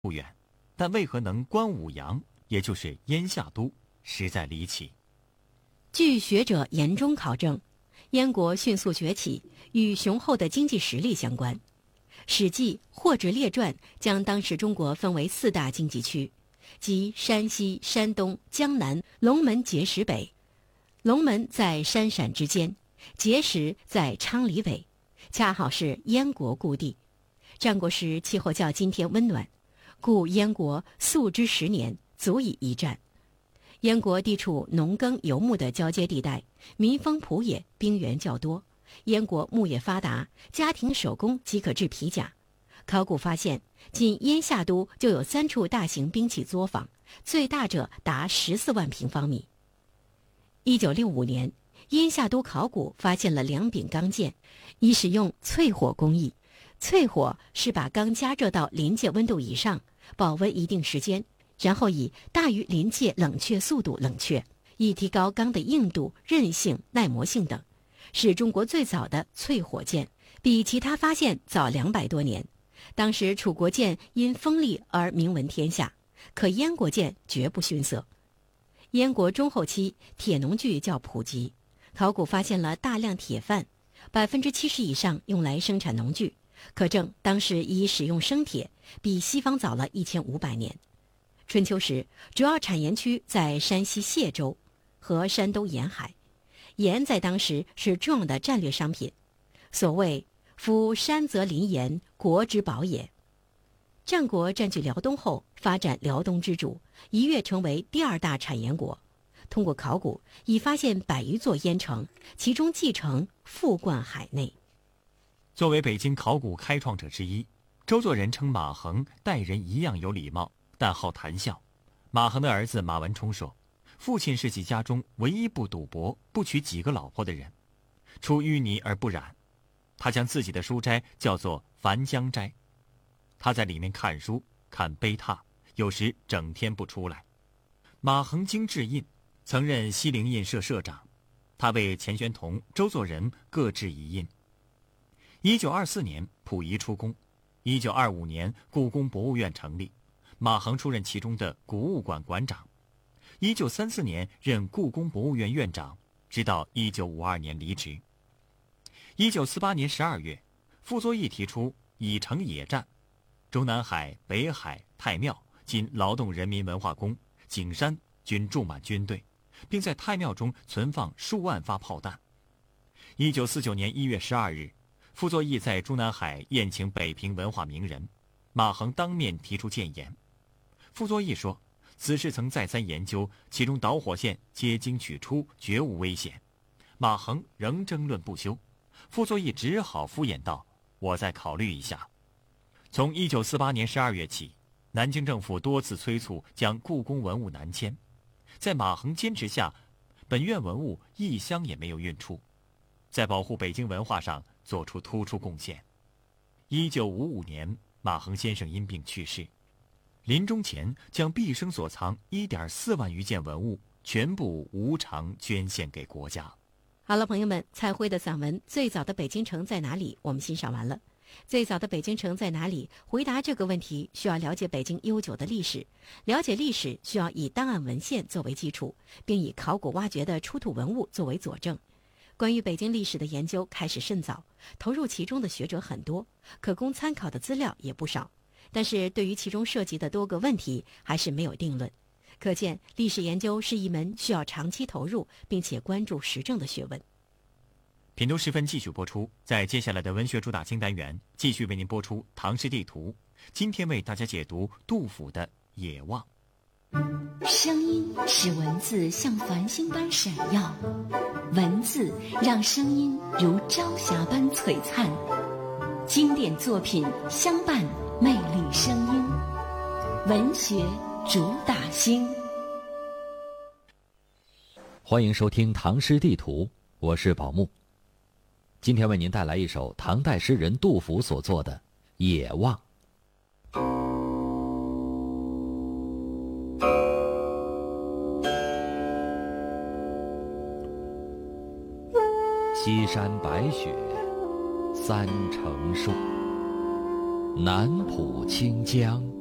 不远，但为何能观五洋，也就是燕下都，实在离奇。 据学者严中考证，燕国迅速崛起与雄厚的经济实力相关。《史记·霍职列传》将当时中国分为4大经济区，即山西、山东、江南、龙门碣石北。龙门在山陕之间，碣石在昌黎尾，恰好是燕国故地。战国时气候较今天温暖，故燕国素之10年，足以一战。燕国地处农耕游牧的交接地带，民丰仆野，兵源较多。燕国牧业发达，家庭手工即可制皮甲。考古发现，仅燕下都就有3处大型兵器作坊，最大者达14万平方米。1965年，燕下都考古发现了2柄钢剑，已使用淬火工艺。淬火是把钢加热到临界温度以上，保温一定时间，然后以大于临界冷却速度冷却，以提高钢的硬度、韧性、耐磨性等，是中国最早的淬火剑，比其他发现早200多年。当时楚国剑因锋利而名闻天下，可燕国剑绝不逊色。燕国中后期铁农具较普及，考古发现了大量铁范，70%以上用来生产农具，可证当时已使用生铁，比西方早了1500年。春秋时，主要产盐区在山西解州和山东沿海，盐在当时是重要的战略商品。所谓夫山泽临盐，国之宝也。战国占据辽东后，发展辽东之主，一跃成为第2大产盐国。通过考古，已发现100余座燕城，其中蓟城富冠海内。 作为北京考古开创者之一，周作人称马衡待人一样有礼貌，但好谈笑。马衡的儿子马文冲说，父亲是其家中唯一不赌博、不娶几个老婆的人，出淤泥而不染。他将自己的书斋叫做樊江斋。他在里面看书、看碑拓，有时整天不出来。马衡经制印，曾任西泠印社社长，他为钱玄同、周作人各制一印。1924年，溥仪出宫。1925年，故宫博物院成立，马衡出任其中的古物馆馆长。1934年任故宫博物院院长，直到1952年离职。1948年12月，傅作义提出以城野战，中南海、北海、太庙今劳动人民文化宫、景山均驻满军队，并在太庙中存放数万发炮弹。1949年1月12日，傅作义在中南海宴请北平文化名人，马衡当面提出谏言。傅作义说，此事曾再三研究，其中导火线皆经取出，绝无危险。马衡仍争论不休，傅作义只好敷衍道：“我再考虑一下。”从1948年12月起，南京政府多次催促将故宫文物南迁，在马衡坚持下，本院文物一箱也没有运出，在保护北京文化上做出突出贡献。1955年，马衡先生因病去世，临终前将毕生所藏1.4万余件文物全部无偿捐献给国家。 好了，朋友们，蔡辉的散文《最早的北京城在哪里》我们欣赏完了。最早的北京城在哪里？回答这个问题需要了解北京悠久的历史，了解历史需要以档案文献作为基础，并以考古挖掘的出土文物作为佐证。关于北京历史的研究开始甚早，投入其中的学者很多，可供参考的资料也不少，但是对于其中涉及的多个问题还是没有定论。可见历史研究是一门需要长期投入并且关注实证的学问。 品读时分继续播出，在接下来的文学主打清单元继续为您播出唐诗地图。今天为大家解读杜甫的《野望》。 声音使文字像繁星般闪耀，文字让声音如朝霞般璀璨。经典作品相伴魅力声音，文学主打星。 欢迎收听唐诗地图，我是宝木。今天为您带来一首唐代诗人杜甫所作的《野望》。西山白雪三成树，南浦清江